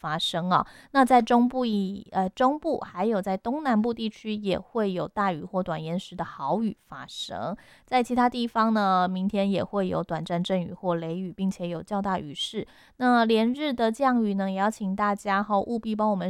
发生啊。那在中部还有在东南部地区也会有大雨或短延时的豪雨发生。在其他地方呢，明天也会有短暂阵雨或雷雨，并且有较大雨势。那连日的降雨呢，也要请大家务必帮我们